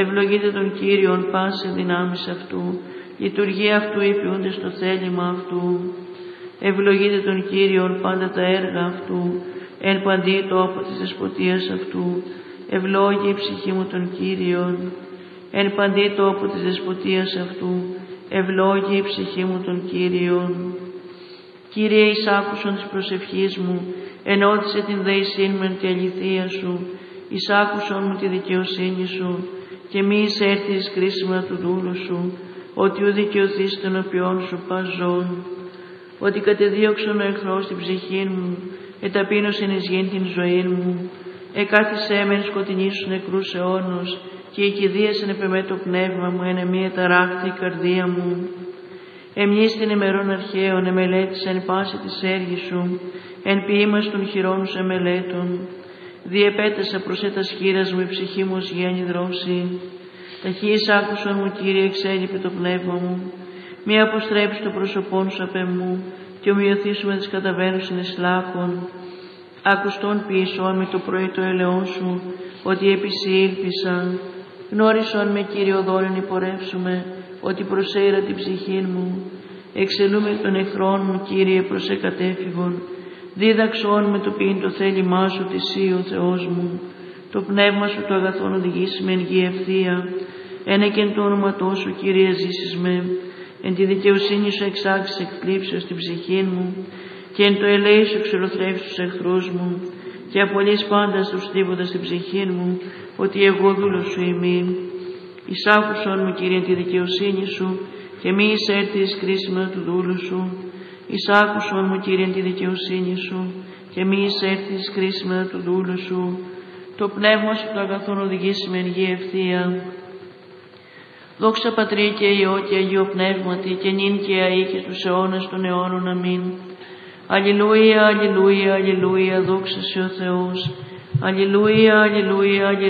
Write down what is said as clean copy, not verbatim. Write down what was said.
Ευλογείτε τον Κύριον πάση δυνάμεις αυτού, λειτουργία αυτού υπηούνται στο θέλημα αυτού. Ευλογείτε τον Κύριον πάντα τα έργα αυτού, εν παντή τόπο της δεσποτείας αυτού. Ευλόγη η ψυχή μου τον Κύριον, εν παντή τόπο της δεσποτείας αυτού. Ευλόγη η ψυχή μου τον Κύριον. Κύριε, εις άκουσον της προσευχής μου, ενώτισε την δεησήν μου εν τη αληθεία σου, εις άκουσον μου τη δικαιοσύνη σου, και μη εισέρθει εις κρίσιμα του δούλου σου, ότι ου δικαιωθείς των οποίων σου πας ζών. Ότι κατεδίωξον ο εχθρός την ψυχή μου, εταπείνωσεν εις γήν την ζωή μου, εκάθισέ μεν σκοτεινή σου νεκρούς αιώνους, και οικηδίασεν επ' εμέ το πνεύμα μου, εν εμή εταράχθη η καρδία μου. Εμείς την ημερών αρχαίων εμελέτησεν πάση της έργη σου, εν ποίημας των χειρών σου εμελέτων. Διεπέτασα προς έτας χείρας μου η ψυχή μου ως γέννη δρόση. Ταχύς άκουσον μου, Κύριε, εξέλιπε το πνεύμα μου. Μη αποστρέψει το πρόσωπόν σου απ' εμού, και ομοιωθήσουμε τις καταβαίνουσιν εις λάκων. Ακουστόν ποιησόν με το πρωί το έλεόν σου, ότι επισή ήλπισα. Γνώρισον με, Κύριε, οδόρεν υπορεύσουμε, ότι προσέειρα την ψυχήν μου. Εξελούμε των εχθρών μου, Κύριε, προς εκατέφυγον. Δίδαξόν με το ποιήν το θέλημά σου θυσί ο Θεός μου. Το πνεύμα σου το αγαθόν οδηγήσει με εν γη ευθεία. Ένεκεν το όνοματό σου, Κύριε, ζήσεις με. Εν τη δικαιοσύνη σου εξάξεις εκπλήψεως την ψυχήν μου, και εν το ελέη σου εξολοθρεύεις τους εχθρούς μου, και απολύς πάντα στους θλίβοντας την ψυχήν μου, ότι εγώ δούλος σου ημί. Εισάκουσον μου, Κύριε, εν τη δικαιοσύνη σου, και μη εισέρθει εις κρίσιμα του δούλου σου. Εισάκουσον μου, Κύριε, εν τη δικαιοσύνη σου, και μη εισέρθει εις κρίσιμα του δούλου σου. Το πνεύμα σου το αγαθόν οδηγήσει με εν γη ευθεία. Δόξα Πατρί και Υιό και Αγίο Πνεύματι, και νυν και αεί και στους αιώνας των αιώνων. Αμήν. Αλληλούια, αλληλούια, αλληλούια, δόξα σε ο Θεός. Αλληλούια, αλληλούια, αλληλούια.